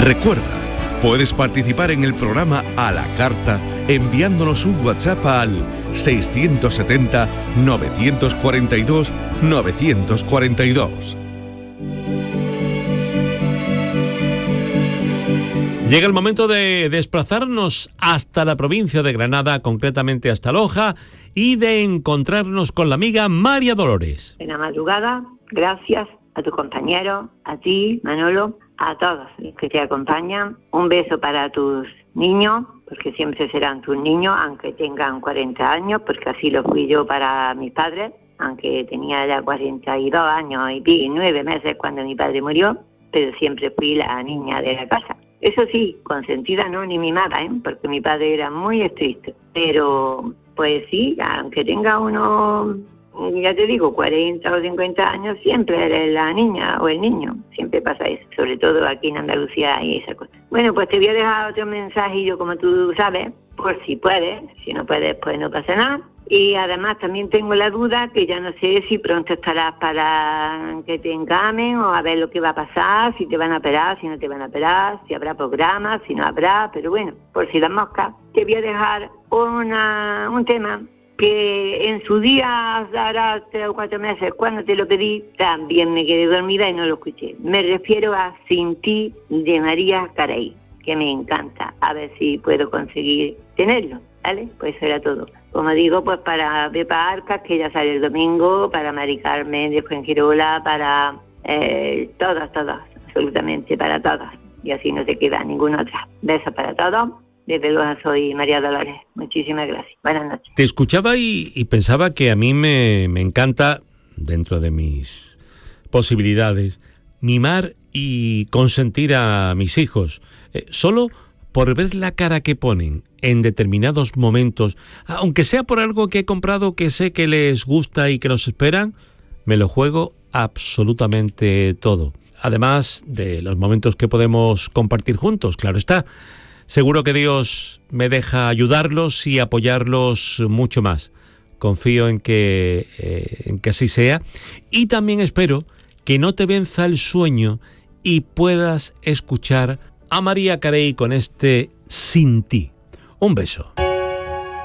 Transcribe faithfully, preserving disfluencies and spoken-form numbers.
Recuerda, puedes participar en el programa a la carta enviándonos un WhatsApp al seiscientos setenta, novecientos cuarenta y dos, novecientos cuarenta y dos. Llega el momento de desplazarnos hasta la provincia de Granada, concretamente hasta Loja, y de encontrarnos con la amiga María Dolores. En la madrugada, gracias a tus compañeros, a ti, Manolo, a todos los que te acompañan. Un beso para tus niños, porque siempre serán tus niños, aunque tengan cuarenta años, porque así lo fui yo para mis padres, aunque tenía ya cuarenta y dos años y nueve meses cuando mi padre murió, pero siempre fui la niña de la casa. Eso sí, consentida no ni mimada, ¿eh? Porque mi padre era muy estricto. Pero, pues sí, aunque tenga uno, ya te digo, cuarenta o cincuenta años, siempre eres la niña o el niño. Siempre pasa eso, sobre todo aquí en Andalucía y esa cosa. Bueno, pues te voy a dejar otro mensajillo, como tú sabes, por si puedes. Si no puedes, pues no pasa nada. Y además también tengo la duda que ya no sé si pronto estarás para que te encamen o a ver lo que va a pasar, si te van a operar, si no te van a operar, si habrá programas, si no habrá, pero bueno, por si las moscas, te voy a dejar una, un tema que en su día, hará tres o cuatro meses, cuando te lo pedí, también me quedé dormida y no lo escuché. Me refiero a Sin ti, de María Carey, que me encanta, a ver si puedo conseguir tenerlo, ¿vale? Pues eso era todo. Como digo, pues para Pepa Arcas, que ya sale el domingo, para Mari Carmen de Fuengirola, para eh, todas, todas, absolutamente para todas. Y así no te queda ninguna otra. Besos para todos. Desde luego soy María Dolores. Muchísimas gracias. Buenas noches. Te escuchaba y, y pensaba que a mí me, me encanta, dentro de mis posibilidades, mimar y consentir a mis hijos. Eh, solo por ver la cara que ponen en determinados momentos, aunque sea por algo que he comprado que sé que les gusta y que los esperan, me lo juego absolutamente todo. Además de los momentos que podemos compartir juntos, claro está. Seguro que Dios me deja ayudarlos y apoyarlos mucho más. Confío en que, eh, en que así sea. Y también espero que no te venza el sueño y puedas escuchar a María Carey con este Sin ti. Un beso.